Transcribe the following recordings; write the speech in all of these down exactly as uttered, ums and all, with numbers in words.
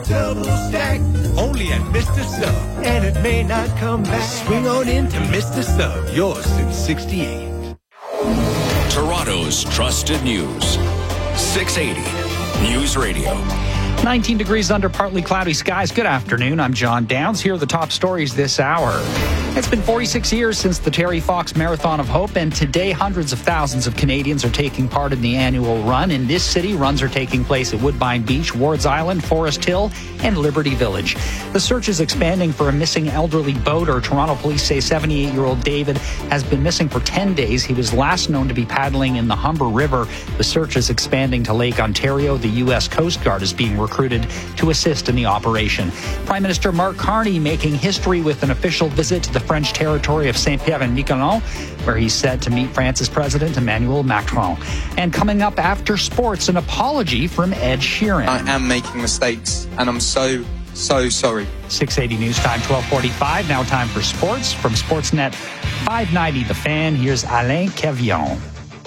double stack, only at Mister Sub. And it may not come back. Swing on into Mister Sub, yours since sixty-eight. Toronto's trusted news. six eighty News Radio. nineteen degrees under partly cloudy skies. Good afternoon. I'm John Downs. Here are the top stories this hour. It's been forty-six years since the Terry Fox Marathon of Hope, and today hundreds of thousands of Canadians are taking part in the annual run. In this city, runs are taking place at Woodbine Beach, Wards Island, Forest Hill, and Liberty Village. The search is expanding for a missing elderly boater. Toronto police say seventy-eight-year-old David has been missing for ten days. He was last known to be paddling in the Humber River. The search is expanding to Lake Ontario. The U S Coast Guard is being recruited to assist in the operation. Prime Minister Mark Carney making history with an official visit to the French territory of Saint-Pierre-and-Miquelon, where he's set to meet France's President Emmanuel Macron. And coming up after sports, an apology from Ed Sheeran. I am making mistakes, and I'm so, so sorry. six eighty News Time, twelve forty-five. Now time for sports. From Sportsnet five ninety The Fan, here's Alain Quevillon.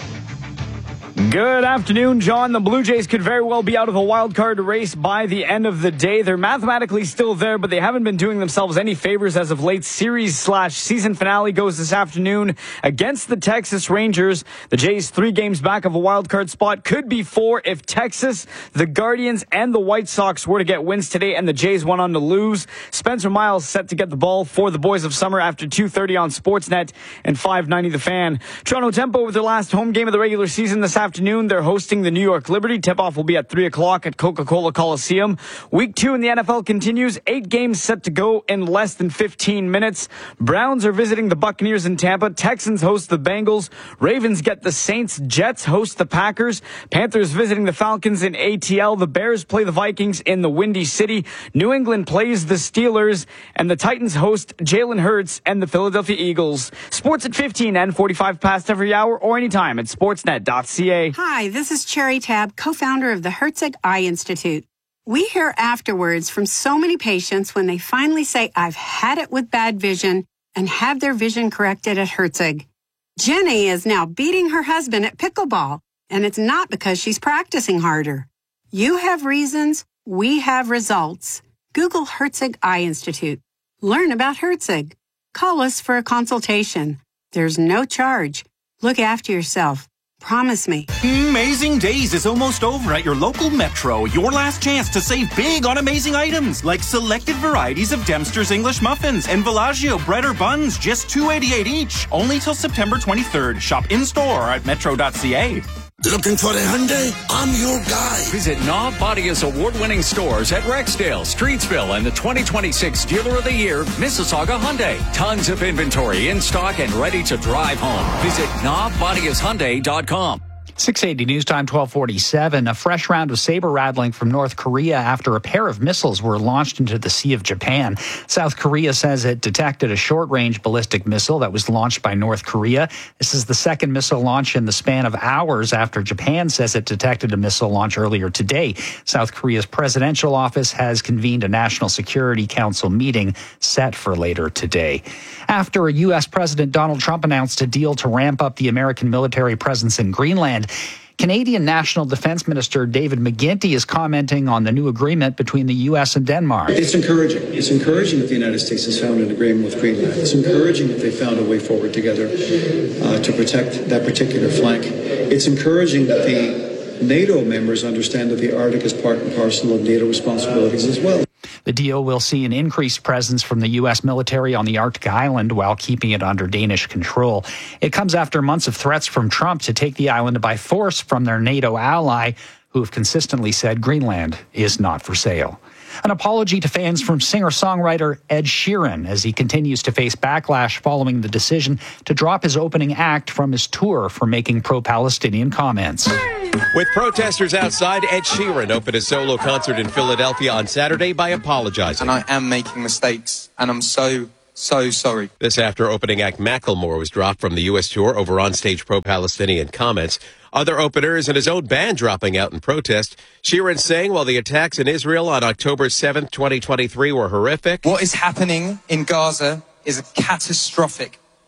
Good afternoon, John. The Blue Jays could very well be out of the wild card race by the end of the day. They're mathematically still there, but they haven't been doing themselves any favors as of late. Series slash season finale goes this afternoon against the Texas Rangers. The Jays three games back of a wild card spot, could be four if Texas, the Guardians, and the White Sox were to get wins today and the Jays went on to lose. Spencer Miles set to get the ball for the Boys of Summer after two thirty on Sportsnet and five ninety The Fan. Toronto Tempo with their last home game of the regular season this afternoon. Afternoon, they're hosting the New York Liberty. Tip-off will be at three o'clock at Coca-Cola Coliseum. Week two in the N F L continues. Eight games set to go in less than fifteen minutes. Browns are visiting the Buccaneers in Tampa. Texans host the Bengals. Ravens get the Saints. Jets host the Packers. Panthers visiting the Falcons in A T L. The Bears play the Vikings in the Windy City. New England plays the Steelers. And the Titans host Jalen Hurts and the Philadelphia Eagles. Sports at fifteen and forty-five past every hour or anytime at sportsnet dot c a. Hi, this is Cherry Tab, co-founder of the Herzig Eye Institute. We hear afterwards from so many patients when they finally say, I've had it with bad vision, and have their vision corrected at Herzig. Jenny is now beating her husband at pickleball, and it's not because she's practicing harder. You have reasons, we have results. Google Herzig Eye Institute. Learn about Herzig. Call us for a consultation. There's no charge. Look after yourself. Promise me. Amazing Days is almost over at your local Metro. Your last chance to save big on amazing items like selected varieties of Dempster's English muffins and Villaggio bread or buns, just two eighty-eight each. Only till September twenty-third. Shop in-store at metro dot c a. Looking for a Hyundai? I'm your guy. Visit Knob Bodia's award-winning stores at Rexdale, Streetsville, and the twenty twenty-six Dealer of the Year, Mississauga Hyundai. Tons of inventory in stock and ready to drive home. Visit knob bodias hyundai dot com. six eighty News Time, twelve forty-seven. A fresh round of saber rattling from North Korea after a pair of missiles were launched into the Sea of Japan. South Korea says it detected a short-range ballistic missile that was launched by North Korea. This is the second missile launch in the span of hours after Japan says it detected a missile launch earlier today. South Korea's presidential office has convened a National Security Council meeting set for later today. After U S President Donald Trump announced a deal to ramp up the American military presence in Greenland, Canadian National Defence Minister David McGuinty is commenting on the new agreement between the U S and Denmark. It's encouraging. It's encouraging that the United States has found an agreement with Greenland. It's encouraging that they found a way forward together uh, to protect that particular flank. It's encouraging that the NATO members understand that the Arctic is part and parcel of NATO responsibilities as well. The deal will see an increased presence from the U S military on the Arctic island while keeping it under Danish control. It comes after months of threats from Trump to take the island by force from their NATO ally, who have consistently said Greenland is not for sale. An apology to fans from singer-songwriter Ed Sheeran as he continues to face backlash following the decision to drop his opening act from his tour for making pro-Palestinian comments. With protesters outside, Ed Sheeran opened a solo concert in Philadelphia on Saturday by apologizing. And I am making mistakes, and I'm so, so sorry. This after opening act Macklemore was dropped from the U S tour over onstage pro-Palestinian comments. Other openers and his own band dropping out in protest. Sheeran saying while the attacks in Israel on October seventh, twenty twenty-three were horrific. What is happening in Gaza is catastrophic,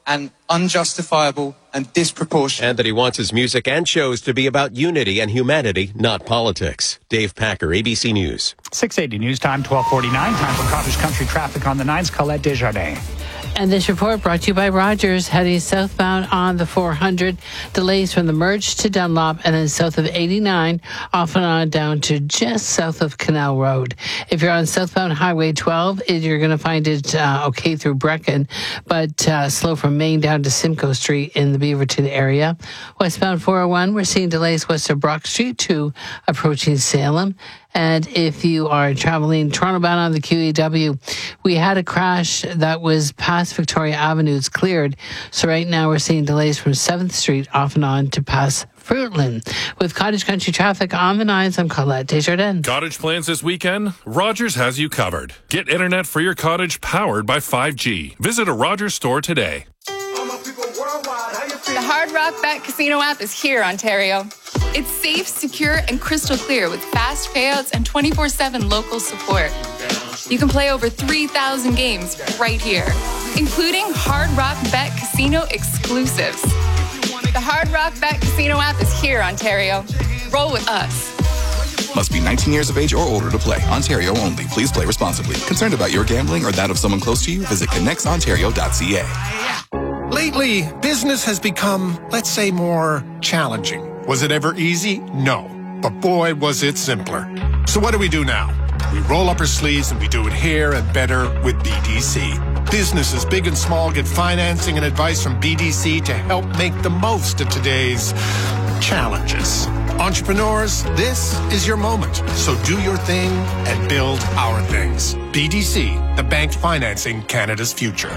and unjustifiable and disproportionate. And that he wants his music and shows to be about unity and humanity, not politics. Dave Packer, A B C News. six eighty News Time, twelve forty-nine. Time for Cottage Country traffic on the nines. Colette Desjardins. And this report brought to you by Rogers, heading southbound on the four hundred. Delays from the merge to Dunlop and then south of eighty-nine, off and on down to just south of Canal Road. If you're on southbound Highway twelve, it, you're going to find it uh, okay through Brecken, but uh, slow from Main down to Simcoe Street in the Beaverton area. Westbound four oh one, we're seeing delays west of Brock Street to approaching Salem. And if you are traveling Toronto bound on the Q E W, we had a crash that was past Victoria Avenue. It's cleared. So right now we're seeing delays from seventh Street off and on to past Fruitland. With Cottage Country traffic on the nines, I'm Colette Desjardins. Cottage plans this weekend? Rogers has you covered. Get internet for your cottage powered by five G. Visit a Rogers store today. The Hard Rock Bet Casino app is here, Ontario. It's safe, secure, and crystal clear with fast payouts and twenty-four seven local support. You can play over three thousand games right here, including Hard Rock Bet Casino exclusives. The Hard Rock Bet Casino app is here, Ontario. Roll with us. Must be nineteen years of age or older to play. Ontario only. Please play responsibly. Concerned about your gambling or that of someone close to you? Visit connects ontario dot c a. Lately, business has become, let's say, more challenging. Was it ever easy? No. But boy, was it simpler. So what do we do now? We roll up our sleeves and we do it here and better with B D C. Businesses big and small get financing and advice from B D C to help make the most of today's challenges. Entrepreneurs, this is your moment. So do your thing and build our things. B D C, the bank financing Canada's future.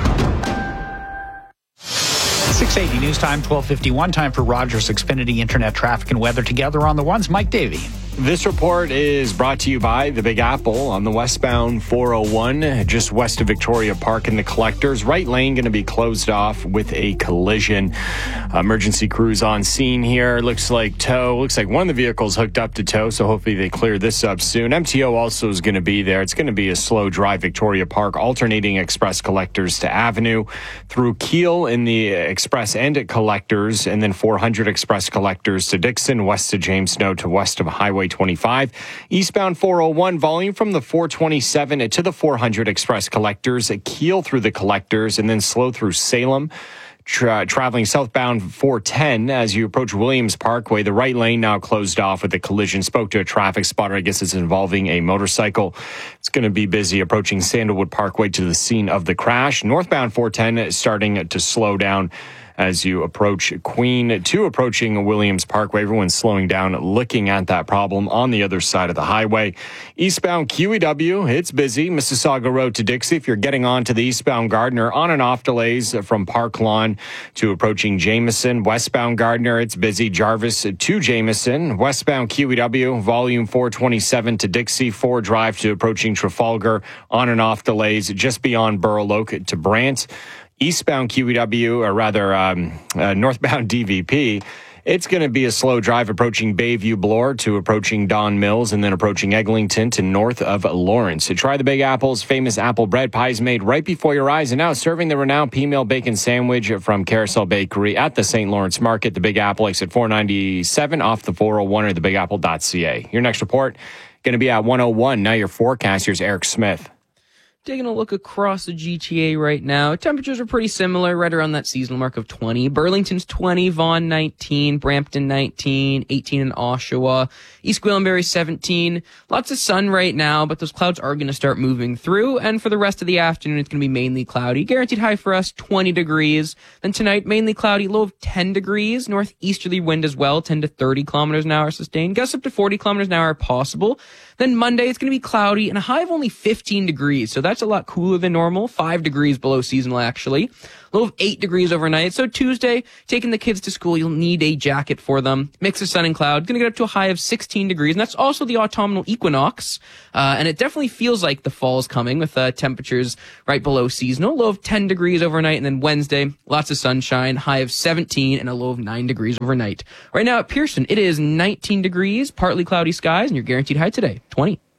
six eighty News Time, twelve fifty-one. Time for Rogers Xfinity Internet traffic and weather together on the ones. Mike Davey. This report is brought to you by the Big Apple on the westbound four oh one, just west of Victoria Park and the Collectors. Right lane going to be closed off with a collision. Emergency crews on scene here. Looks like tow. Looks like one of the vehicles hooked up to tow, so hopefully they clear this up soon. M T O also is going to be there. It's going to be a slow drive Victoria Park, alternating Express Collectors to Avenue, through Keele in the Express and at Collectors, and then four hundred Express Collectors to Dixon, west of James Snow to west of Highway twenty-five. Eastbound four oh one, volume from the four twenty-seven to the four hundred Express Collectors, Keele through the Collectors, and then slow through Salem. Tra- traveling southbound four ten as you approach Williams Parkway. The right lane now closed off with a collision. Spoke to a traffic spotter. I guess it's involving a motorcycle. It's going to be busy approaching Sandalwood Parkway to the scene of the crash. Northbound four ten is starting to slow down as you approach Queen to approaching Williams Parkway. Everyone's slowing down, looking at that problem on the other side of the highway. Eastbound Q E W, it's busy. Mississauga Road to Dixie. If you're getting on to the eastbound Gardner, on and off delays from Park Lawn to approaching Jameson. Westbound Gardner, it's busy. Jarvis to Jameson. Westbound Q E W, volume four twenty-seven to Dixie. Ford Drive to approaching Trafalgar. On and off delays just beyond Burloak to Brant. Eastbound Q E W, or rather um, uh, northbound D V P, it's going to be a slow drive approaching Bayview Bloor to approaching Don Mills and then approaching Eglinton to north of Lawrence. So try the Big Apple's famous apple bread pies made right before your eyes and now serving the renowned P-Mill Bacon Sandwich from Carousel Bakery at the Saint Lawrence Market. The Big Apple exit four ninety-seven off the four oh one or the big apple dot c a. Your next report going to be at one oh one. Now your forecast. Here's Eric Smith. Taking a look across the G T A right now, temperatures are pretty similar, right around that seasonal mark of twenty. Burlington's twenty, Vaughan nineteen, Brampton nineteen, eighteen in Oshawa, East Gwillimbury seventeen. Lots of sun right now, but those clouds are going to start moving through, and for the rest of the afternoon, it's going to be mainly cloudy. Guaranteed high for us, twenty degrees. Then tonight, mainly cloudy, low of ten degrees. Northeasterly wind as well, ten to thirty kilometers an hour sustained. Gusts up to forty kilometers an hour possible. Then Monday, it's going to be cloudy and a high of only fifteen degrees. So that's a lot cooler than normal. Five degrees below seasonal, actually. Low of eight degrees overnight. So Tuesday, taking the kids to school, you'll need a jacket for them. Mix of sun and cloud. Going to get up to a high of sixteen degrees. And that's also the autumnal equinox. Uh, and it definitely feels like the fall is coming with uh, temperatures right below seasonal. Low of ten degrees overnight. And then Wednesday, lots of sunshine. High of seventeen and a low of nine degrees overnight. Right now at Pearson, it is nineteen degrees, partly cloudy skies, and your guaranteed high today, twenty.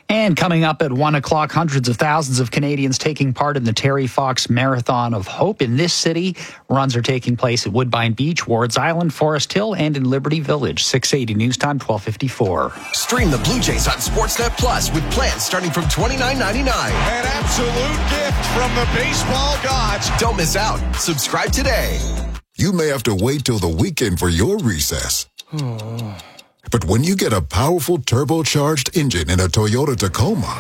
And coming up at one o'clock, hundreds of thousands of Canadians taking part in the Terry Fox Marathon of Hope in this city. Runs are taking place at Woodbine Beach, Wards Island, Forest Hill, and in Liberty Village. six eighty News Time, twelve fifty-four. Stream the Blue Jays on Sportsnet Plus with plans starting from twenty-nine ninety-nine. An absolute gift from the baseball gods. Don't miss out. Subscribe today. You may have to wait till the weekend for your recess. But when you get a powerful turbocharged engine in a Toyota Tacoma,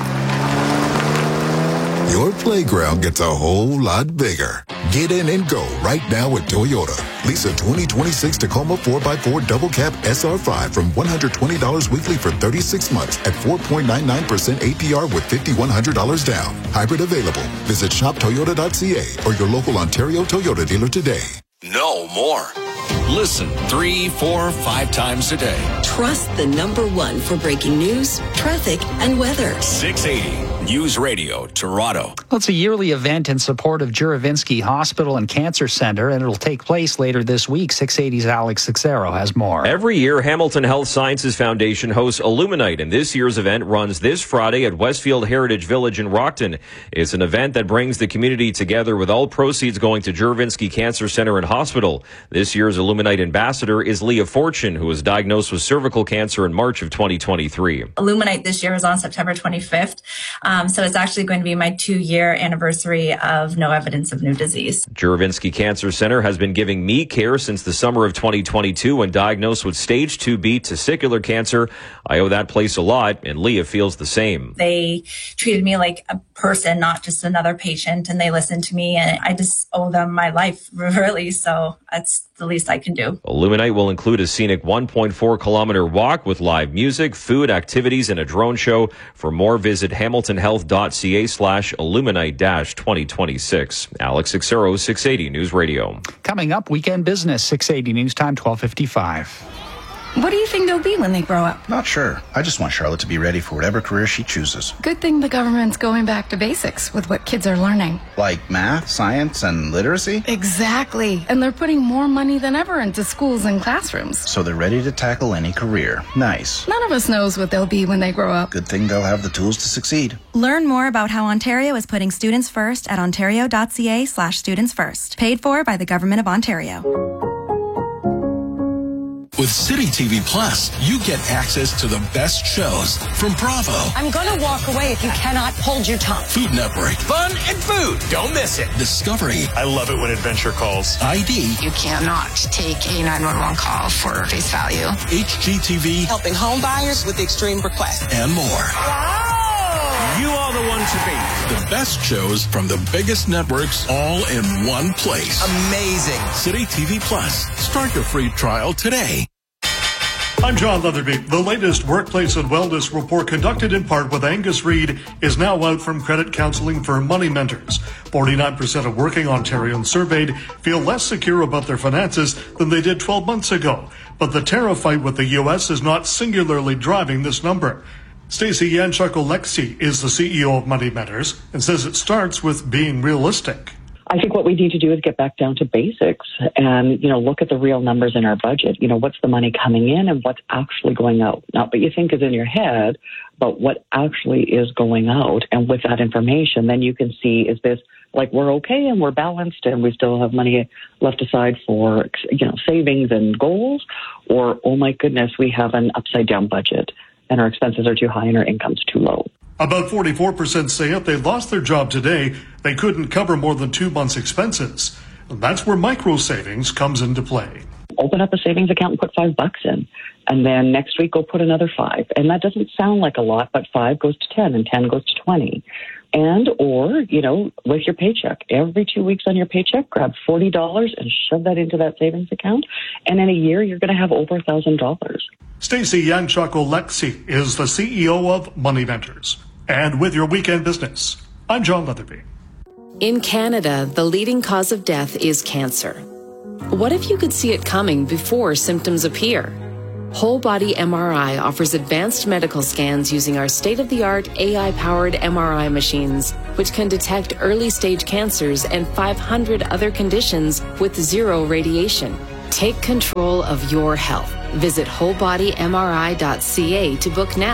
your playground gets a whole lot bigger. Get in and go right now at Toyota. Lease a twenty twenty-six Tacoma four by four Double Cab S R five from one hundred twenty dollars weekly for thirty-six months at four point nine nine percent A P R with five thousand one hundred dollars down. Hybrid available. Visit shop toyota dot c a or your local Ontario Toyota dealer today. No more. Listen three, four, five times a day. Trust the number one for breaking news, traffic, and weather. six eighty News Radio, Toronto. Well, it's a yearly event in support of Juravinski Hospital and Cancer Center, and it'll take place later this week. six eighty's Alex Sixero has more. Every year, Hamilton Health Sciences Foundation hosts Illuminite, and this year's event runs this Friday at Westfield Heritage Village in Rockton. It's an event that brings the community together with all proceeds going to Juravinski Cancer Center and Hospital. This year's Illuminite ambassador is Leah Fortune, who was diagnosed with cervical cancer in March of twenty twenty-three. Illuminite this year is on September twenty-fifth. Um, so it's actually going to be my two-year anniversary of no evidence of new disease. Juravinski Cancer Center has been giving me care since the summer of twenty twenty-two when diagnosed with stage two B testicular cancer. I owe that place a lot, and Leah feels the same. They treated me like a person, not just another patient, and they listened to me, and I just owe them my life, really, so that's the least I can do. Illuminite will include a scenic one point four kilometer walk with live music, food, activities, and a drone show. For more, visit hamiltonhealth.ca slash illuminite dash 2026. Alex Sixero, six eighty News Radio. Coming up, Weekend Business, six eighty News Time, twelve fifty-five. What do you think they'll be when they grow up? Not sure. I just want Charlotte to be ready for whatever career she chooses. Good thing the government's going back to basics with what kids are learning. Like math, science, and literacy? Exactly. And they're putting more money than ever into schools and classrooms. So they're ready to tackle any career. Nice. None of us knows what they'll be when they grow up. Good thing they'll have the tools to succeed. Learn more about how Ontario is putting students first at ontario.ca slash students first. Paid for by the Government of Ontario. With City T V Plus, you get access to the best shows from Bravo. I'm going to walk away if you cannot hold your tongue. Food Network. Fun and food. Don't miss it. Discovery. I love it when adventure calls. I D. You cannot take a nine one one call for face value. H G T V. Helping home buyers with extreme requests. And more. Wow. You are the one to beat. The best shows from the biggest networks all in one place. Amazing. City T V Plus. Start your free trial today. I'm John Leatherby. The latest workplace and wellness report, conducted in part with Angus Reid, is now out from credit counseling firm Money Mentors. forty-nine percent of working Ontarians surveyed feel less secure about their finances than they did twelve months ago. But the tariff fight with the U S is not singularly driving this number. Stacey Yanchuk-Alexi is the C E O of Money Mentors and says it starts with being realistic. I think what we need to do is get back down to basics and, you know, look at the real numbers in our budget. You know, what's the money coming in and what's actually going out? Not what you think is in your head, but what actually is going out. And with that information, then you can see, is this like we're okay and we're balanced and we still have money left aside for, you know, savings and goals? Or, oh my goodness, we have an upside down budget and our expenses are too high and our income's too low. About forty-four percent say if they lost their job today, they couldn't cover more than two months' expenses. And that's where micro savings comes into play. Open up a savings account and put five bucks in. And then next week, go put another five. And that doesn't sound like a lot, but five goes to ten and ten goes to twenty. And, or, you know, with your paycheck, every two weeks on your paycheck, grab forty dollars and shove that into that savings account. And in a year, you're going to have over one thousand dollars. Stacey Yanchuk-Alexi is the C E O of Money Mentors. And with your Weekend Business, I'm John Leatherby. In Canada, the leading cause of death is cancer. What if you could see it coming before symptoms appear? Whole Body M R I offers advanced medical scans using our state-of-the-art A I-powered M R I machines, which can detect early-stage cancers and five hundred other conditions with zero radiation. Take control of your health. Visit whole body m r i dot c a to book now.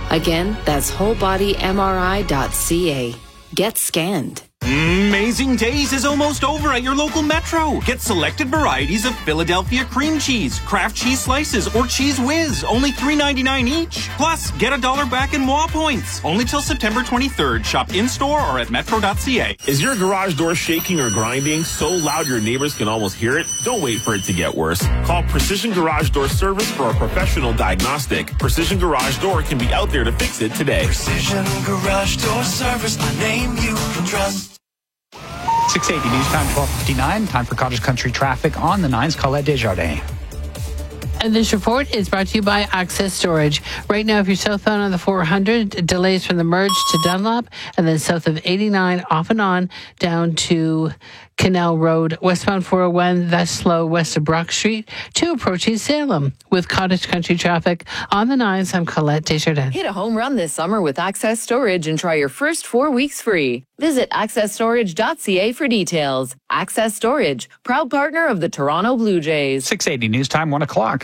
Again, that's whole body M R I dot C A. Get scanned. Amazing Days is almost over at your local Metro. Get selected varieties of Philadelphia cream cheese, Kraft cheese slices, or Cheese Whiz, only three ninety-nine each. Plus, get a dollar back in M W A points. Only till September twenty-third. Shop in-store or at metro dot c a. Is your garage door shaking or grinding so loud your neighbors can almost hear it? Don't wait for it to get worse. Call Precision Garage Door Service for a professional diagnostic. Precision Garage Door can be out there to fix it today. Precision Garage Door Service, a name you can trust. six eighty News Time, twelve fifty-nine. Time for Cottage Country traffic on the nines. Colette Desjardins. And this report is brought to you by Access Storage. Right now, if you're southbound on the four hundred, delays from the merge to Dunlop, and then south of eighty-nine off and on down to Canal Road. Westbound four oh one, that's slow west of Brock Street to approaching Salem. With Cottage Country traffic on the nines, I'm Colette Desjardins. Hit a home run this summer with Access Storage and try your first four weeks free. Visit access storage dot c a for details. Access Storage, proud partner of the Toronto Blue Jays. six eighty News Time, one o'clock.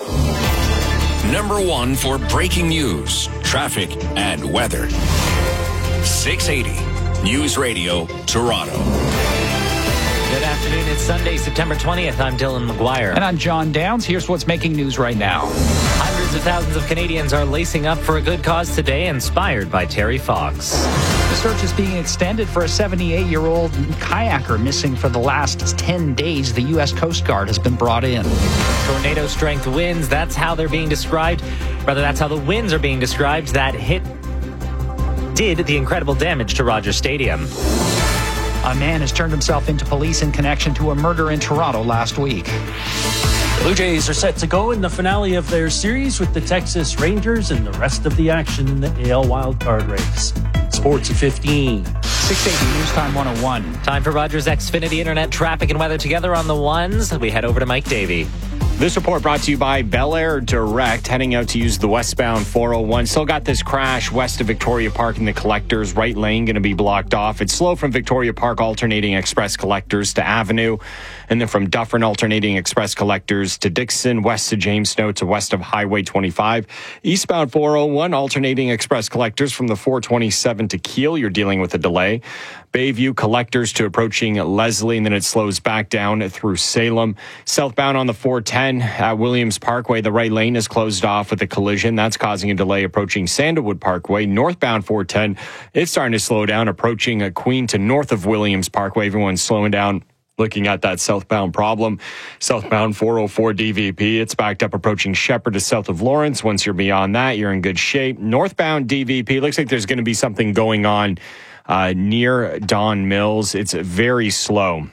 Number one for breaking news, traffic, and weather. six eighty News Radio, Toronto. Good afternoon. It's Sunday, September twentieth. I'm Dylan McGuire. And I'm John Downs. Here's what's making news right now. Hundreds of thousands of Canadians are lacing up for a good cause today, inspired by Terry Fox. The search is being extended for a seventy-eight-year-old kayaker missing for the last ten days. The U S Coast Guard has been brought in. Tornado-strength winds, that's how they're being described. Rather, that's how the winds are being described that hit, did the incredible damage to Rogers Stadium. A man has turned himself into police in connection to a murder in Toronto last week. Blue Jays are set to go in the finale of their series with the Texas Rangers and the rest of the action in the A L wildcard race. Sports at fifteen. six eighty News Time one oh one. Time for Rogers Xfinity Internet traffic and weather together on the ones. We head over to Mike Davey. This report brought to you by Bel Air Direct, heading out to use the westbound four oh one. Still got this crash west of Victoria Park in the Collectors. Right lane going to be blocked off. It's slow from Victoria Park alternating Express Collectors to Avenue, and then from Dufferin alternating Express Collectors to Dixon, west to James Snow to west of Highway twenty-five. Eastbound four oh one alternating Express Collectors from the four twenty-seven to Keele. You're dealing with a delay. Bayview Collectors to approaching Leslie, and then it slows back down through Salem. Southbound on the four ten at Williams Parkway, the right lane is closed off with a collision. That's causing a delay approaching Sandalwood Parkway. Northbound four ten, it's starting to slow down, approaching Queen to north of Williams Parkway. Everyone's slowing down, looking at that southbound problem. Southbound four oh four D V P, it's backed up approaching Shepherd to south of Lawrence. Once you're beyond that, you're in good shape. Northbound D V P, looks like there's going to be something going on Uh, near Don Mills. It's very slow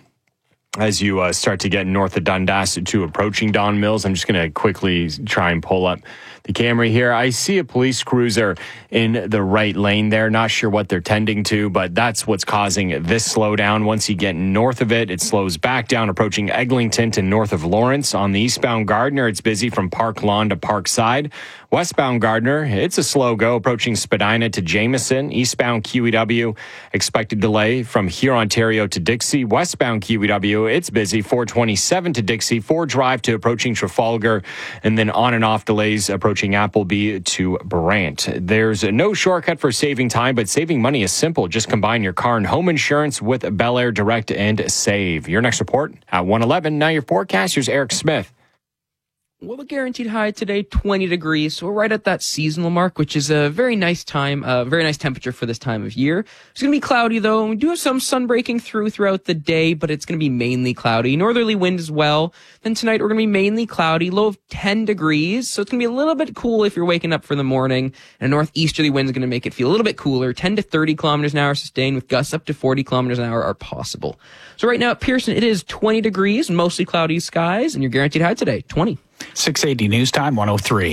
as you uh, start to get north of Dundas to approaching Don Mills. I'm just going to quickly try and pull up the camera here. I see a police cruiser in the right lane there. Not sure what they're tending to, but that's what's causing this slowdown. Once you get north of it, it slows back down, approaching Eglinton to north of Lawrence. On the eastbound Gardner, it's busy from Park Lawn to Parkside. Westbound Gardner, it's a slow go, approaching Spadina to Jameson. Eastbound Q E W, expected delay from here, Ontario to Dixie. Westbound Q E W, it's busy, four twenty-seven to Dixie, four Drive to approaching Trafalgar, and then on and off delays approaching Appleby to Brant. There's no shortcut for saving time, but saving money is simple. Just combine your car and home insurance with Bel Air Direct and save. Your next report at one eleven. Now your forecast, here's Eric Smith. Well, the guaranteed high today, twenty degrees. So we're right at that seasonal mark, which is a very nice time, a uh, very nice temperature for this time of year. It's going to be cloudy, though. And we do have some sun breaking through throughout the day, but it's going to be mainly cloudy. Northerly wind as well. Then tonight, we're going to be mainly cloudy, low of ten degrees. So it's going to be a little bit cool if you're waking up for the morning. And a northeasterly wind is going to make it feel a little bit cooler. ten to thirty kilometers an hour sustained, with gusts up to forty kilometers an hour are possible. So right now at Pearson, it is twenty degrees, mostly cloudy skies, and your guaranteed high today, twenty. six eighty News Time one oh three.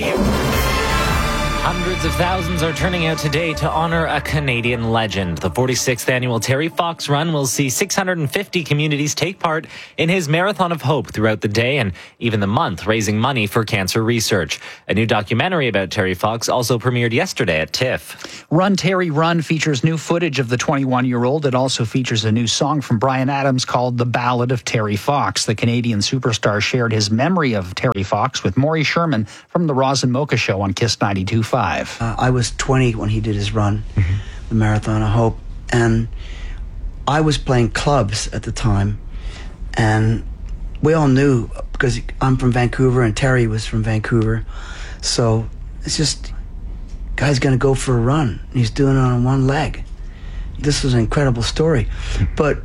Hundreds of thousands are turning out today to honor a Canadian legend. The forty-sixth annual Terry Fox Run will see six hundred fifty communities take part in his Marathon of Hope throughout the day and even the month, raising money for cancer research. A new documentary about Terry Fox also premiered yesterday at TIFF. Run Terry Run features new footage of the twenty-one-year-old. It also features a new song from Bryan Adams called The Ballad of Terry Fox. The Canadian superstar shared his memory of Terry Fox with Maury Sherman from the Roz and Mocha Show on Kiss ninety-two point five. five. Uh, I was twenty when he did his run, mm-hmm. the Marathon of Hope, and I was playing clubs at the time, and we all knew, because I'm from Vancouver and Terry was from Vancouver, so it's just, guy's gonna go for a run. He's doing it on one leg. This was an incredible story, but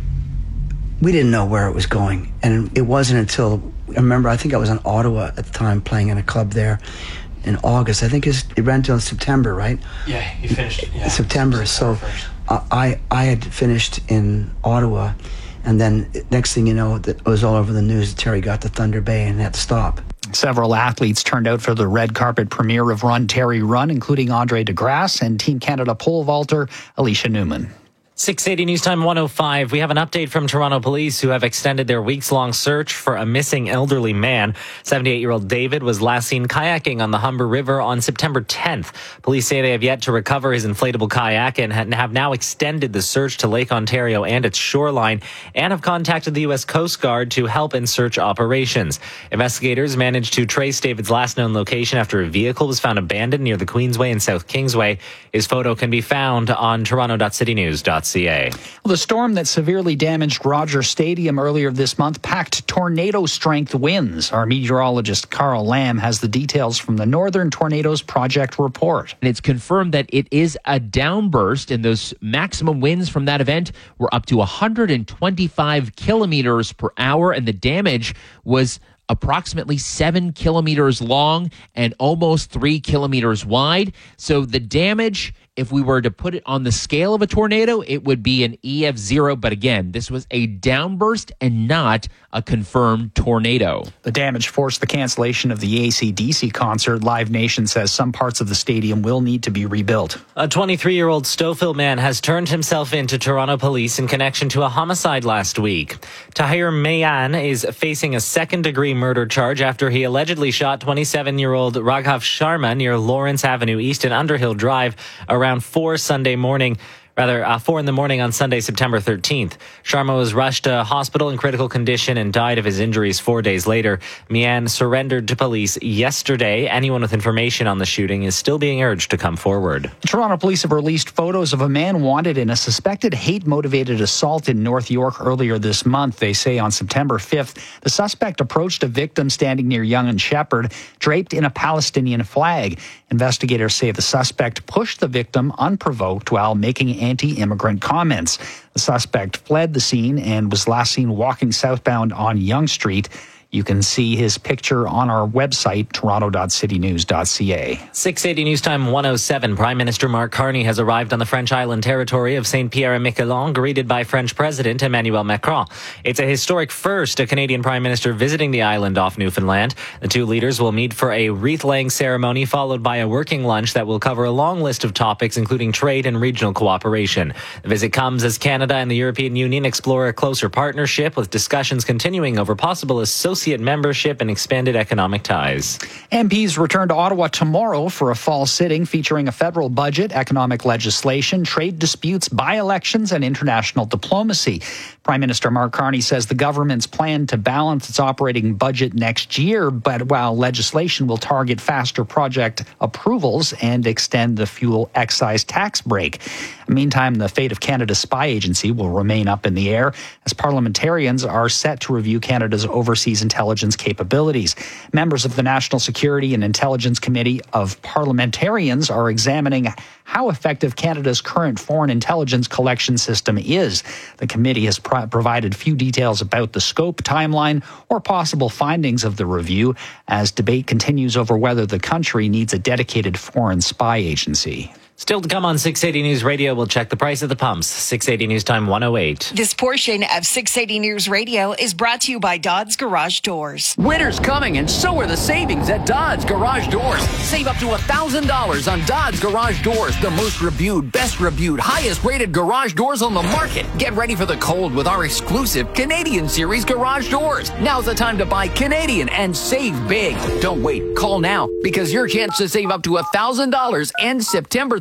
we didn't know where it was going, and it wasn't until, I remember, I think I was in Ottawa at the time playing in a club there in August. I think it ran till September, right? Yeah, he finished yeah, September. So uh, I I had finished in Ottawa, and then next thing you know, it was all over the news that Terry got to Thunder Bay and had to stop. Several athletes turned out for the red carpet premiere of Run Terry Run, including Andre DeGrasse and Team Canada pole vaulter Alicia Newman. six eighty News Time one oh five. We have an update from Toronto Police, who have extended their weeks-long search for a missing elderly man. seventy-eight-year-old David was last seen kayaking on the Humber River on September tenth. Police say they have yet to recover his inflatable kayak and have now extended the search to Lake Ontario and its shoreline, and have contacted the U S Coast Guard to help in search operations. Investigators managed to trace David's last known location after a vehicle was found abandoned near the Queensway and South Kingsway. His photo can be found on toronto dot city news dot c a. Well, the storm that severely damaged Rogers Stadium earlier this month packed tornado-strength winds. Our meteorologist Carl Lamb has the details from the Northern Tornadoes Project report. And it's confirmed that it is a downburst, and those maximum winds from that event were up to one hundred twenty-five kilometers per hour, and the damage was approximately seven kilometers long and almost three kilometers wide. So the damage, if we were to put it on the scale of a tornado, it would be an E F zero. But again, this was a downburst and not a confirmed tornado. The damage forced the cancellation of the A C D C concert. Live Nation says some parts of the stadium will need to be rebuilt. A twenty-three-year-old Stouffville man has turned himself in to Toronto police in connection to a homicide last week. Tahir Mayan is facing a second-degree murder charge after he allegedly shot twenty-seven-year-old Raghav Sharma near Lawrence Avenue East and Underhill Drive around four Sunday morning. Rather, uh, four in the morning on Sunday, September thirteenth. Sharma was rushed to hospital in critical condition and died of his injuries four days later. Mian surrendered to police yesterday. Anyone with information on the shooting is still being urged to come forward. Toronto police have released photos of a man wanted in a suspected hate-motivated assault in North York earlier this month. They say on September fifth, the suspect approached a victim standing near Yonge and Shepherd, draped in a Palestinian flag. Investigators say the suspect pushed the victim unprovoked while making anti-immigrant comments. The suspect fled the scene and was last seen walking southbound on Yonge Street. You can see his picture on our website, toronto dot city news dot c a. six eighty News Time one oh seven. Prime Minister Mark Carney has arrived on the French island territory of Saint Pierre and Miquelon, greeted by French President Emmanuel Macron. It's a historic first, a Canadian Prime Minister visiting the island off Newfoundland. The two leaders will meet for a wreath-laying ceremony, followed by a working lunch that will cover a long list of topics, including trade and regional cooperation. The visit comes as Canada and the European Union explore a closer partnership, with discussions continuing over possible association membership and expanded economic ties. M Ps return to Ottawa tomorrow for a fall sitting featuring a federal budget, economic legislation, trade disputes, by-elections, and international diplomacy. Prime Minister Mark Carney says the government's plan to balance its operating budget next year, but while legislation will target faster project approvals and extend the fuel excise tax break. Meantime, the fate of Canada's spy agency will remain up in the air as parliamentarians are set to review Canada's overseas intelligence capabilities. Members of the National Security and Intelligence Committee of Parliamentarians are examining how effective Canada's current foreign intelligence collection system is. The committee has pro- provided few details about the scope, timeline, or possible findings of the review as debate continues over whether the country needs a dedicated foreign spy agency. Still to come on six eighty News Radio, we'll check the price of the pumps. six eighty News Time one oh eight. This portion of six eighty News Radio is brought to you by Dodds Garage Doors. Winter's coming, and so are the savings at Dodds Garage Doors. Save up to one thousand dollars on Dodds Garage Doors, the most reviewed, best reviewed, highest rated garage doors on the market. Get ready for the cold with our exclusive Canadian Series garage doors. Now's the time to buy Canadian and save big. Don't wait. Call now, because your chance to save up to one thousand dollars ends September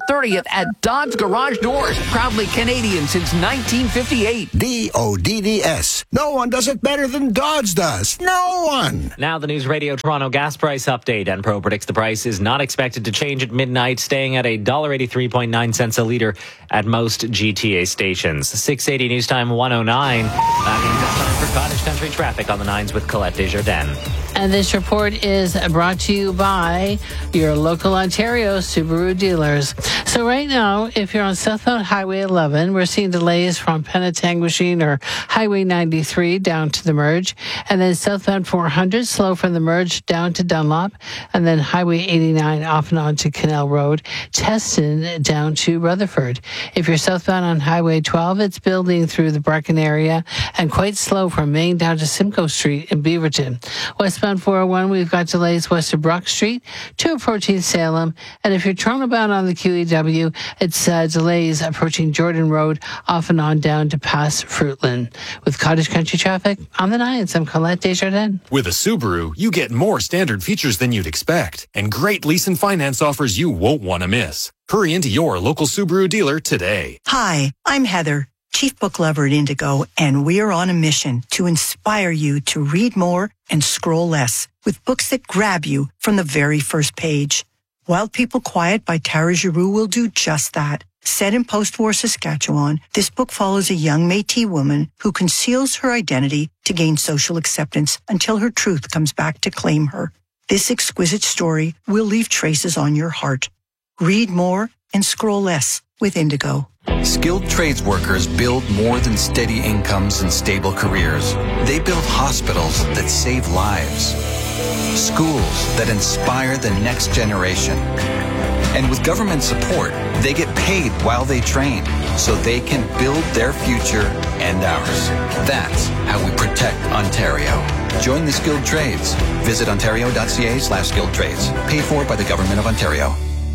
thirtieth at Dodds Garage Doors. Proudly Canadian since nineteen fifty-eight. D O D D S. No one does it better than Dodds does. No one. Now the News Radio Toronto gas price update. Enpro predicts the price is not expected to change at midnight, staying at one dollar eighty-three point nine cents a litre at most G T A stations. six eighty News Time one oh nine. That means it's time for Cottage Country traffic on the nines with Colette Desjardins. And this report is brought to you by your local Ontario Subaru dealers. So right now, if you're on southbound Highway eleven, we're seeing delays from Penetanguishene or Highway ninety-three down to the merge. And then southbound four hundred, slow from the merge down to Dunlop. And then Highway eighty-nine off and on to Canal Road, Teston down to Rutherford. If you're southbound on Highway twelve, it's building through the Brecken area and quite slow from Main down to Simcoe Street in Beaverton. Westbound four oh one, we've got delays west of Brock Street to approaching Salem. And if you're Toronto bound on the Q E W, it's uh, delays approaching Jordan Road off and on down to past Fruitland. With Cottage Country traffic on the nines, I'm Colette Desjardins. With a Subaru, you get more standard features than you'd expect and great lease and finance offers you won't want to miss. Hurry into your local Subaru dealer today. Hi, I'm Heather, Chief Book Lover at Indigo, and we are on a mission to inspire you to read more and scroll less with books that grab you from the very first page. Wild People Quiet by Tara Giroux will do just that. Set in post-war Saskatchewan, this book follows a young Métis woman who conceals her identity to gain social acceptance until her truth comes back to claim her. This exquisite story will leave traces on your heart. Read more and scroll less with Indigo. Skilled trades workers build more than steady incomes and stable careers. They build hospitals that save lives, schools that inspire the next generation. And with government support, they get paid while they train so they can build their future and ours. That's how we protect Ontario. Join the skilled trades. Visit ontario.ca slash skilled trades. Paid for by the Government of Ontario.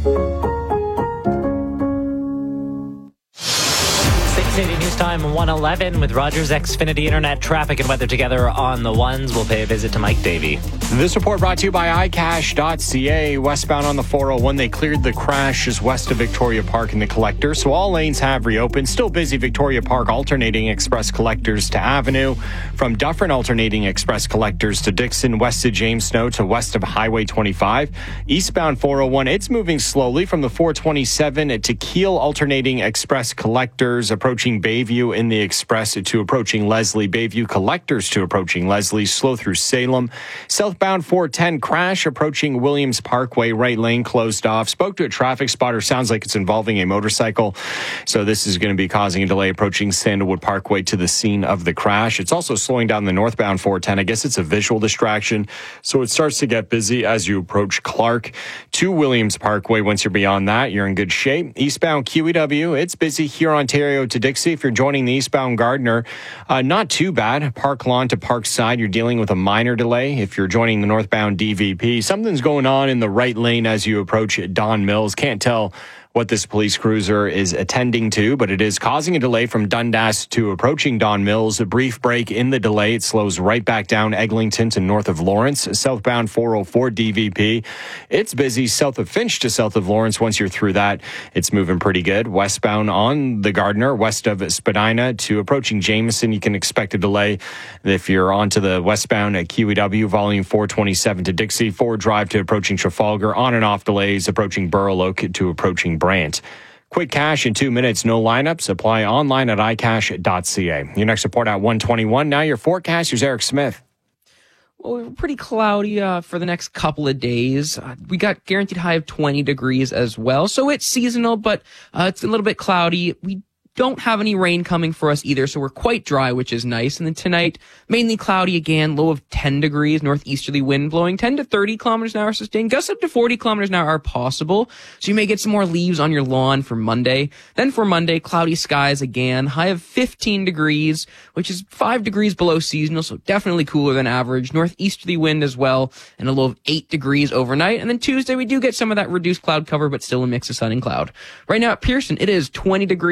six eighty News Time one eleven with Rogers Xfinity Internet traffic and weather together on the ones. We'll pay a visit to Mike Davey. This report brought to you by i cash dot c a. Westbound on the four oh one, they cleared the crash just west of Victoria Park and the Collector, so all lanes have reopened. Still busy Victoria Park alternating express collectors to Avenue. From Dufferin alternating express collectors to Dixon, west of James Snow to west of Highway twenty-five. Eastbound four oh one, it's moving slowly from the four twenty-seven to Keele alternating express collectors approaching Bayview in the express to approaching Leslie. Bayview collectors to approaching Leslie. Slow through Salem. Southbound four ten crash approaching Williams Parkway. Right lane closed off. Spoke to a traffic spotter. Sounds like it's involving a motorcycle. So this is going to be causing a delay approaching Sandalwood Parkway to the scene of the crash. It's also slowing down the northbound four ten. I guess it's a visual distraction. So it starts to get busy as you approach Clark to Williams Parkway. Once you're beyond that, you're in good shape. Eastbound Q E W, it's busy here Ontario to Dixie. If you're joining the eastbound Gardner, uh, not too bad. Park Lawn to Parkside, you're dealing with a minor delay. If you're joining the northbound D V P, something's going on in the right lane as you approach Don Mills. Can't tell what this police cruiser is attending to, but it is causing a delay from Dundas to approaching Don Mills. A brief break in the delay. It slows right back down Eglinton to north of Lawrence. Southbound four oh four D V P. It's busy south of Finch to south of Lawrence. Once you're through that, it's moving pretty good. Westbound on the Gardner, west of Spadina to approaching Jameson, you can expect a delay. If you're onto the westbound at Q E W, volume four twenty-seven to Dixie, Ford Drive to approaching Trafalgar, on and off delays approaching Burloak to approaching Brant. Quick cash in two minutes, no lineups. Apply online at i cash dot c a. Your next report at one twenty-one. Now your forecast. Here's Eric Smith. Well, we're pretty cloudy uh, for the next couple of days. Uh, we got guaranteed high of twenty degrees as well. So it's seasonal, but uh, it's a little bit cloudy. We don't have any rain coming for us either, so we're quite dry, which is nice. And then tonight, mainly cloudy again, low of ten degrees, northeasterly wind blowing ten to thirty kilometers an hour sustained. Gusts up to forty kilometers an hour are possible, so you may get some more leaves on your lawn for Monday. Then for Monday, cloudy skies again, high of fifteen degrees, which is five degrees below seasonal, so definitely cooler than average. Northeasterly wind as well, and a low of eight degrees overnight. And then Tuesday, we do get some of that reduced cloud cover, but still a mix of sun and cloud. Right now at Pearson, it is twenty degrees, mostly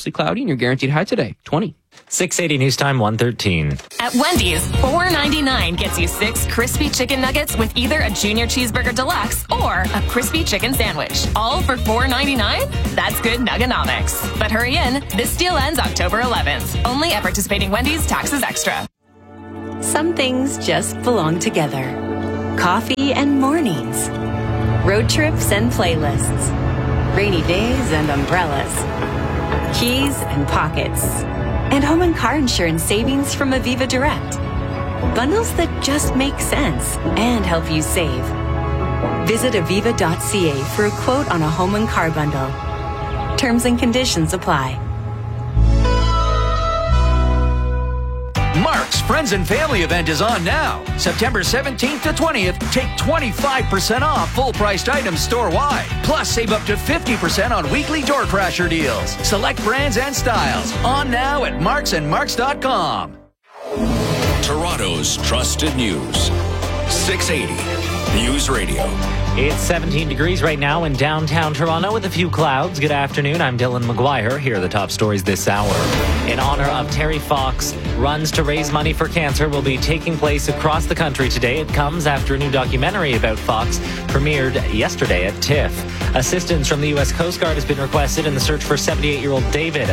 mostly cloudy, and your guaranteed high today, twenty. six eighty News Time, one thirteen. At Wendy's, four ninety-nine gets you six crispy chicken nuggets with either a Junior Cheeseburger Deluxe or a crispy chicken sandwich. All for four ninety-nine? That's good nuggonomics. But hurry in, this deal ends October eleventh. Only at participating Wendy's, taxes extra. Some things just belong together. Coffee and mornings. Road trips and playlists. Rainy days and umbrellas. Keys and pockets. And home and car insurance savings from Aviva Direct. Bundles that just make sense and help you save. Visit aviva dot c a for a quote on a home and car bundle. Terms and conditions apply. Mark's Friends and Family event is on now. September seventeenth to twentieth, take twenty-five percent off full-priced items store-wide. Plus, save up to fifty percent on weekly door crasher deals. Select brands and styles. On now at marks and marks dot com. Toronto's trusted news. six eighty News Radio. It's seventeen degrees right now in downtown Toronto with a few clouds. Good afternoon. I'm Dylan McGuire. Here are the top stories this hour. In honor of Terry Fox, runs to raise money for cancer will be taking place across the country today. It comes after a new documentary about Fox premiered yesterday at TIFF. Assistance from the U S Coast Guard has been requested in the search for seventy-eight-year-old David,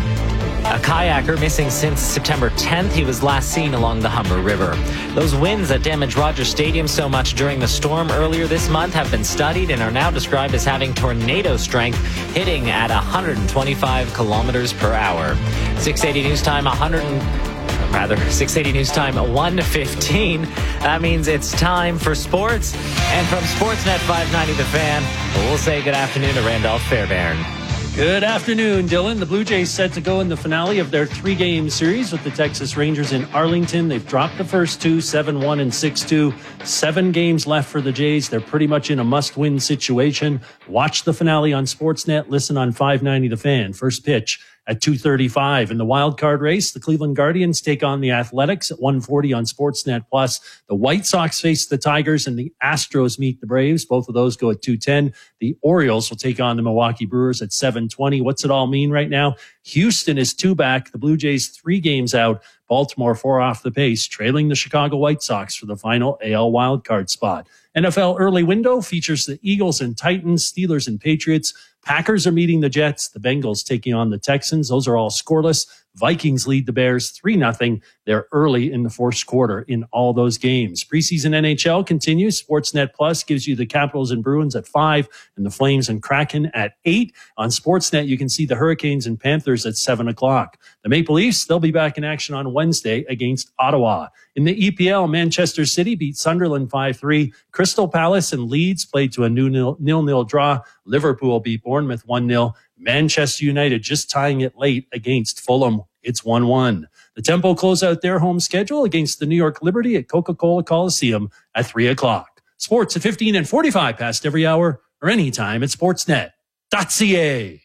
a kayaker missing since September tenth. He was last seen along the Humber River. Those winds that damaged Rogers Stadium so much during the storm earlier this month have been studied and are now described as having tornado strength, hitting at one hundred twenty-five kilometers per hour. six eighty News Time, one hundred rather six eighty News Time, one fifteen. That means it's time for sports. And from Sportsnet five ninety The Fan, we'll say good afternoon to Randolph Fairbairn. Good afternoon, Dylan. The Blue Jays set to go in the finale of their three-game series with the Texas Rangers in Arlington. They've dropped the first two, seven one and six two. Seven games left for the Jays. They're pretty much in a must-win situation. Watch the finale on Sportsnet. Listen on five ninety The Fan. First pitch at two thirty-five. In the wild card race, the Cleveland Guardians take on the Athletics at one forty on Sportsnet Plus. The White Sox face the Tigers and the Astros meet the Braves. Both of those go at two ten. The Orioles will take on the Milwaukee Brewers at seven twenty. What's it all mean right now? Houston is two back. The Blue Jays three games out. Baltimore four off the pace, trailing the Chicago White Sox for the final A L wildcard spot. N F L early window features the Eagles and Titans, Steelers and Patriots. Packers are meeting the Jets, the Bengals taking on the Texans. Those are all scoreless. Vikings lead the Bears three nothing. They're early in the fourth quarter in all those games. Preseason N H L continues. Sportsnet Plus gives you the Capitals and Bruins at five and the Flames and Kraken at eight. On Sportsnet, you can see the Hurricanes and Panthers at seven o'clock. The Maple Leafs, they'll be back in action on Wednesday against Ottawa. In the E P L, Manchester City beat Sunderland five three. Crystal Palace and Leeds played to a new nil-nil draw. Liverpool beat Bournemouth one nil. Manchester United just tying it late against Fulham. It's one one. The Tempo close out their home schedule against the New York Liberty at Coca-Cola Coliseum at three o'clock. Sports at fifteen and forty-five past every hour or anytime at sportsnet dot c a.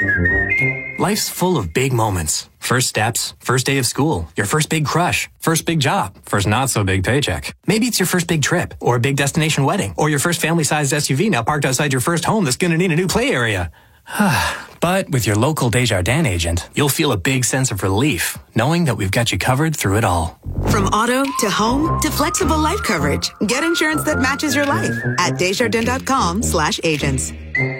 Life's full of big moments. First steps, first day of school, your first big crush, first big job, first not so big paycheck. Maybe it's your first big trip or a big destination wedding or your first family-sized S U V now parked outside your first home that's going to need a new play area. But with your local Desjardins agent, you'll feel a big sense of relief knowing that we've got you covered through it all. From auto to home to flexible life coverage, get insurance that matches your life at desjardins.com slash agents.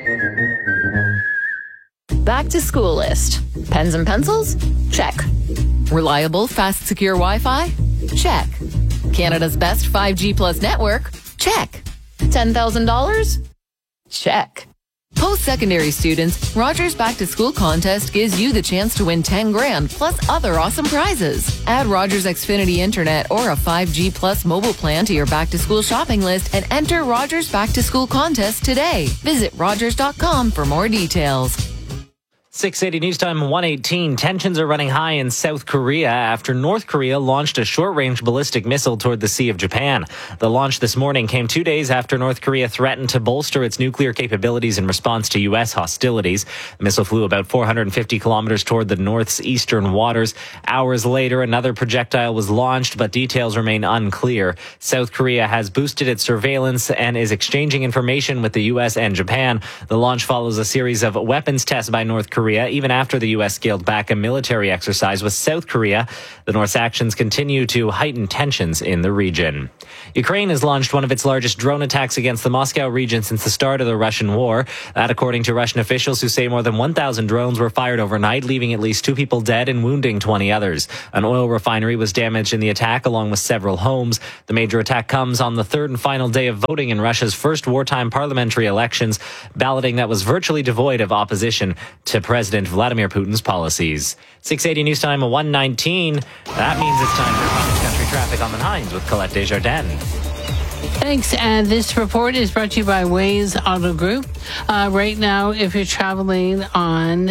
Back to school list. Pens and pencils? Check. Reliable, fast, secure Wi-Fi? Check. Canada's best five G plus network? Check. ten thousand dollars? Check. Post-secondary students, Rogers Back to School contest gives you the chance to win ten grand plus other awesome prizes. Add Rogers Xfinity Internet or a five G plus mobile plan to your back to school shopping list and enter Rogers Back to School contest today. Visit rogers dot com for more details. six eighty News Time, one eighteen. Tensions are running high in South Korea after North Korea launched a short-range ballistic missile toward the Sea of Japan. The launch this morning came two days after North Korea threatened to bolster its nuclear capabilities in response to U S hostilities. The missile flew about four hundred fifty kilometers toward the North's eastern waters. Hours later, another projectile was launched, but details remain unclear. South Korea has boosted its surveillance and is exchanging information with the U S and Japan. The launch follows a series of weapons tests by North Korea Korea, even after the U S scaled back a military exercise with South Korea. The North's actions continue to heighten tensions in the region. Ukraine has launched one of its largest drone attacks against the Moscow region since the start of the Russian war. That according to Russian officials who say more than one thousand drones were fired overnight, leaving at least two people dead and wounding twenty others. An oil refinery was damaged in the attack, along with several homes. The major attack comes on the third and final day of voting in Russia's first wartime parliamentary elections, balloting that was virtually devoid of opposition to President Vladimir Putin's policies. six eighty News Time, one nineteen. That means it's time for Cottage Country Traffic on the nines with Colette Desjardins. Thanks. And this report is brought to you by Waze Auto Group. Uh, right now, if you're traveling on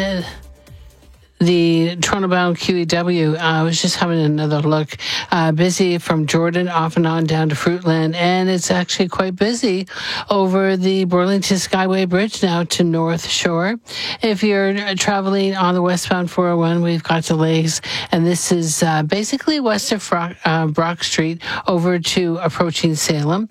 the Toronto-bound Q E W, uh, I was just having another look. Uh, busy from Jordan off and on down to Fruitland, and it's actually quite busy over the Burlington Skyway Bridge now to North Shore. If you're traveling on the westbound four oh one, we've got delays, and this is uh, basically west of Brock, uh, Brock Street over to approaching Salem,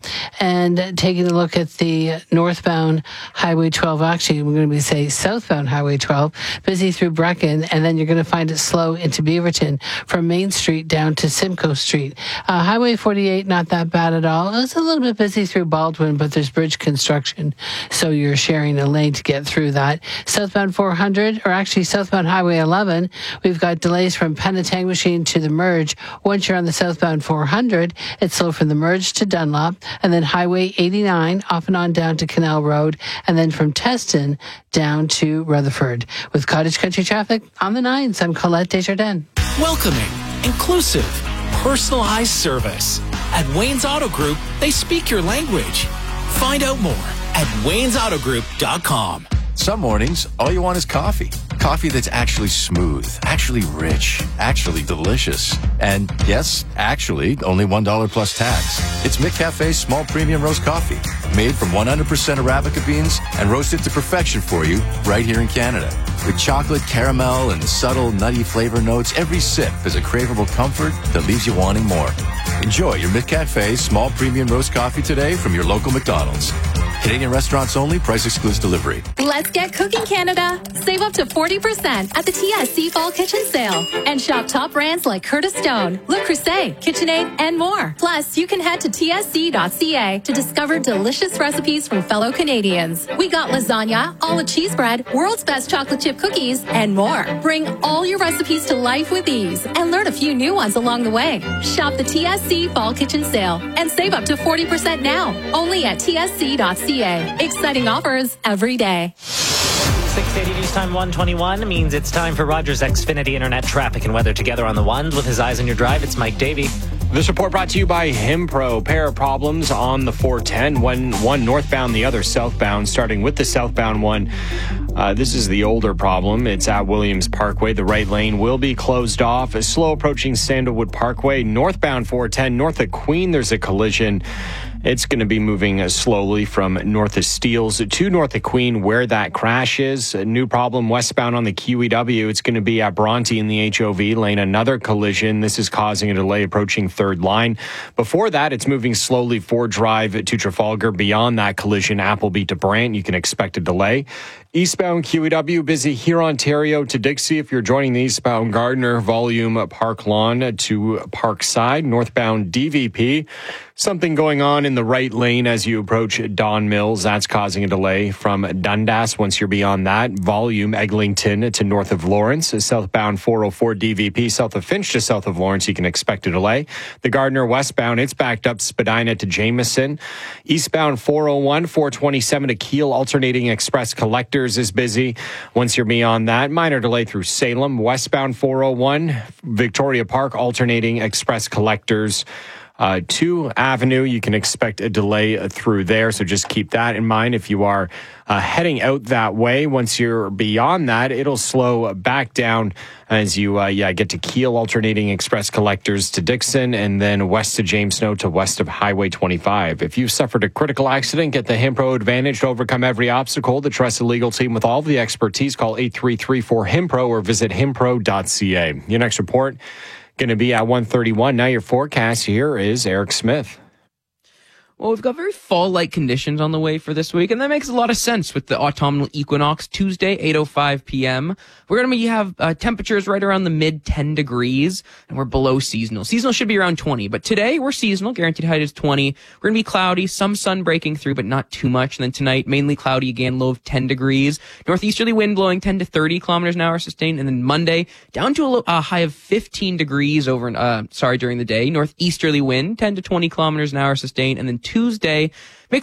and taking a look at the northbound Highway twelve. Actually, we're going to be say southbound Highway twelve, busy through Brecken, and then you're going to find it slow into Beaverton from Main Street down to Simcoe Street. Uh, Highway forty-eight, not that bad at all. It's a little bit busy through Baldwin, but there's bridge construction, so you're sharing a lane to get through that. Southbound four hundred, or actually southbound Highway eleven, we've got delays from Penetang to the merge. Once you're on the southbound four hundred, it's slow from the merge to Dunlop, and then Highway eighty-nine off and on down to Canal Road, and then from Teston down to Rutherford. With Cottage Country Traffic on the nines, I'm Colette Desjardins. Welcoming, inclusive, personalized service. At Wayne's Auto Group, they speak your language. Find out more at waynes auto group dot com. Some mornings, all you want is coffee. Coffee that's actually smooth, actually rich, actually delicious. And yes, actually, only one dollar plus tax. It's McCafe's small premium roast coffee, made from one hundred percent Arabica beans and roasted to perfection for you right here in Canada. With chocolate, caramel, and subtle nutty flavor notes, every sip is a craveable comfort that leaves you wanting more. Enjoy your McCafe small premium roast coffee today from your local McDonald's. Canadian restaurants only, price excludes delivery. Let's get cooking, Canada. Save up to forty percent at the T S C Fall Kitchen Sale. And shop top brands like Curtis Stone, Le Creuset, KitchenAid, and more. Plus, you can head to T S C dot C A to discover delicious recipes from fellow Canadians. We got lasagna, olive cheese bread, world's best chocolate chip cookies, and more. Bring all your recipes to life with ease and learn a few new ones along the way. Shop the T S C Fall Kitchen Sale and save up to forty percent now. Only at T S C dot C A. Exciting offers every day. six eighty News Time one twenty-one means it's time for Rogers Xfinity Internet traffic and weather together on the ones with his eyes on your drive. It's Mike Davey. This report brought to you by Himpro. Pair of problems on the four ten, one, one northbound, the other southbound. Starting with the southbound one, uh, this is the older problem. It's at Williams Parkway. The right lane will be closed off. A slow approaching Sandalwood Parkway. Northbound four ten, north of Queen, there's a collision. It's going to be moving slowly from north of Steeles to north of Queen, where that crash is. A new problem westbound on the Q E W. It's going to be at Bronte in the H O V lane. Another collision. This is causing a delay approaching third line. Before that, it's moving slowly Ford Drive to Trafalgar. Beyond that collision, Appleby to Brant, you can expect a delay. Eastbound Q E W, busy here, Ontario to Dixie. If you're joining the eastbound Gardner, volume Park Lawn to Parkside. Northbound D V P. Something going on in the right lane as you approach Don Mills. That's causing a delay from Dundas. Once you're beyond that, volume Eglinton to north of Lawrence. Southbound four oh four D V P, south of Finch to south of Lawrence, you can expect a delay. The Gardner westbound, it's backed up Spadina to Jameson. Eastbound four oh one, four twenty-seven to Kiel, alternating express collectors is busy. Once you're beyond that, minor delay through Salem. Westbound four oh one, Victoria Park, alternating express collectors. Uh, to Avenue, you can expect a delay through there, so just keep that in mind if you are uh, heading out that way. Once you're beyond that, it'll slow back down as you uh, yeah get to Kiel, alternating express collectors to Dixon, and then west to James Snow to west of Highway twenty-five. If you've suffered a critical accident, get the Himpro Advantage to overcome every obstacle. The trusted legal team with all the expertise. Call eight three three four Himpro or visit himpro dot c a. Your next report going to be at one thirty-one. Now your forecast here is Eric Smith. Well, we've got very fall-like conditions on the way for this week, and that makes a lot of sense with the autumnal equinox, Tuesday, eight oh five p.m. We're going to have uh, temperatures right around the mid ten degrees, and we're below seasonal. Seasonal should be around twenty, but today we're seasonal. Guaranteed height is twenty. We're going to be cloudy, some sun breaking through, but not too much. And then tonight, mainly cloudy again, low of ten degrees. Northeasterly wind blowing ten to thirty kilometers an hour sustained. And then Monday, down to a, low, a high of fifteen degrees over, uh, sorry, during the day. Northeasterly wind, ten to twenty kilometers an hour sustained. And then Tuesday, mixed